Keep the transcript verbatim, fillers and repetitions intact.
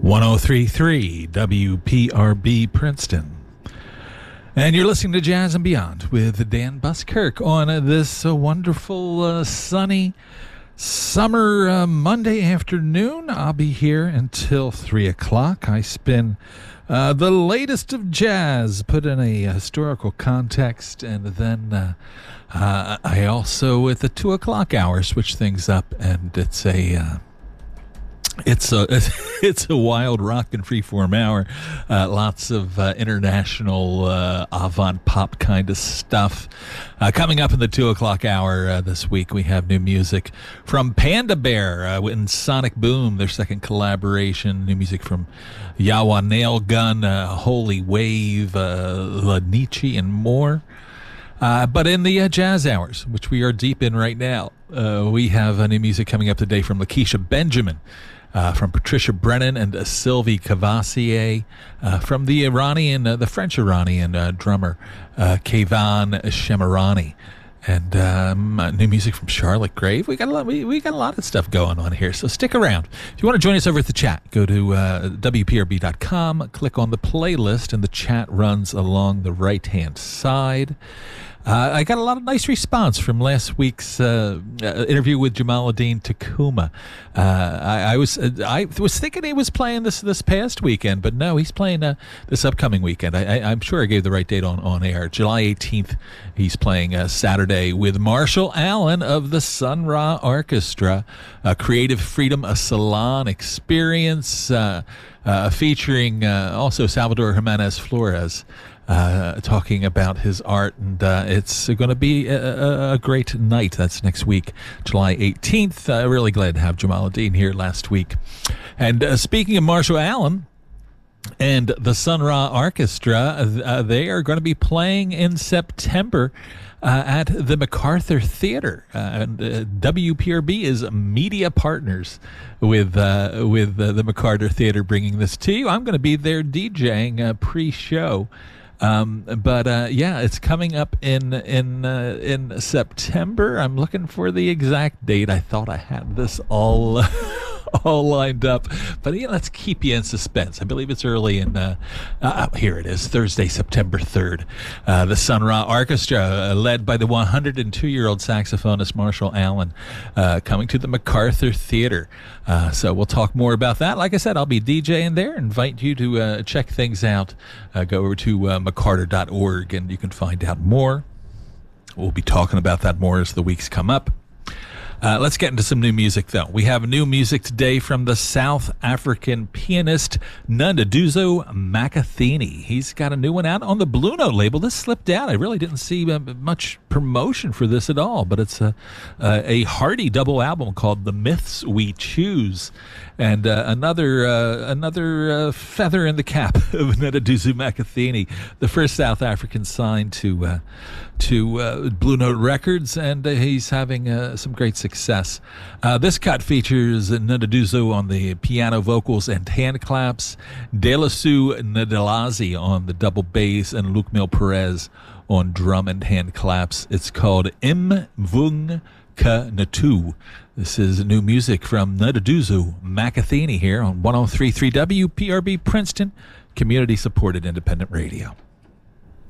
ten thirty-three W P R B Princeton. And you're listening to Jazz and Beyond with Dan Buskirk on uh, this uh, wonderful, uh, sunny summer uh, Monday afternoon. I'll be here until three o'clock. I spin uh, the latest of jazz, put in a historical context, and then uh, uh, I also, at the two o'clock hour, switch things up, and it's a... Uh, It's a it's a wild rock and freeform hour. Uh, lots of uh, international uh, avant pop kind of stuff. Uh, coming up in the two o'clock hour uh, this week, we have new music from Panda Bear uh, and Sonic Boom, their second collaboration. New music from Yawa Nail Gun, uh, Holy Wave, uh, La Nietzsche, and more. Uh, but in the uh, jazz hours, which we are deep in right now, uh, we have uh, new music coming up today from Lakeisha Benjamin. Uh, from Patricia Brennan and uh, Sylvie Cavassier, uh, from the Iranian, uh, the French Iranian uh, drummer uh, Kayvan Shemirani, and um, uh, new music from Charlotte Grave. We got a lot. We, we got a lot of stuff going on here. So stick around. If you want to join us over at the chat, go to uh, W P R B dot com, click on the playlist, and the chat runs along the right hand side. Uh, I got a lot of nice response from last week's uh, uh, interview with Jamaluddin Takuma. Uh, I, I was uh, I was thinking he was playing this this past weekend, but no, he's playing uh, this upcoming weekend. I, I, I'm sure I gave the right date on, on air. July eighteenth, he's playing uh, Saturday with Marshall Allen of the Sun Ra Orchestra, uh, Creative Freedom, a Salon Experience, uh, uh, featuring uh, also Salvador Jimenez Flores. Uh, talking about his art, and uh, it's going to be a, a, a great night. That's next week, July eighteenth. Uh, really glad to have Jamaluddin here last week. And uh, speaking of Marshall Allen and the Sun Ra Orchestra, uh, they are going to be playing in September uh, at the MacArthur Theater. Uh, and uh, W P R B is media partners with uh, with uh, the MacArthur Theater, bringing this to you. I'm going to be there DJing uh, pre-show. Um, but uh, yeah, it's coming up in in uh, in September. I'm looking for the exact date. I thought I had this all all lined up, but yeah, let's keep you in suspense. I believe it's early in. Uh, uh, here it is, Thursday, September third. Uh, the Sun Ra Orchestra, uh, led by the one hundred two year old saxophonist Marshall Allen, uh, coming to the MacArthur Theater. Uh, so we'll talk more about that. Like I said, I'll be DJing there. Invite you to uh, check things out. Uh, go over to uh, macarthur dot org and you can find out more. We'll be talking about that more as the weeks come up. Uh, let's get into some new music, though. We have new music today from the South African pianist Nduduzo Makathini. He's got a new one out on the Blue Note label. This slipped out. I really didn't see uh, much promotion for this at all, but it's a, a, a hearty double album called The Myths We Choose. And uh, another uh, another uh, feather in the cap of Nduduzo Makathini, the first South African signed to uh, to uh, Blue Note Records, and uh, he's having uh, some great success. Uh, this cut features Nduduzo on the piano, vocals, and hand claps, Delasu Ndelazi on the double bass, and Luke Mil Perez on drum and hand claps. It's called Mvung Ka Natu. This is new music from Nduduzo Makathini here on ten thirty-three W P R B Princeton, community-supported independent radio.